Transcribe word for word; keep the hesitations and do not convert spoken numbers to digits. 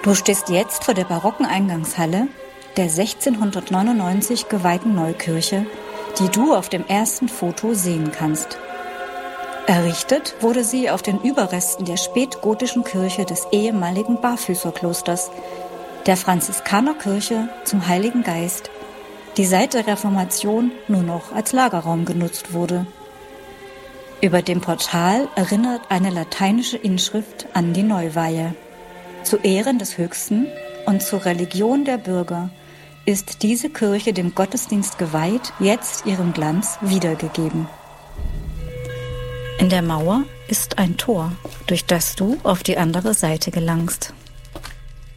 Du stehst jetzt vor der barocken Eingangshalle der sechzehnhundertneunundneunzig geweihten Neukirche, die du auf dem ersten Foto sehen kannst. Errichtet wurde sie auf den Überresten der spätgotischen Kirche des ehemaligen Barfüßerklosters, der Franziskanerkirche zum Heiligen Geist, die seit der Reformation nur noch als Lagerraum genutzt wurde. Über dem Portal erinnert eine lateinische Inschrift an die Neuweihe. Zu Ehren des Höchsten und zur Religion der Bürger ist diese Kirche dem Gottesdienst geweiht, jetzt ihrem Glanz wiedergegeben. In der Mauer ist ein Tor, durch das du auf die andere Seite gelangst.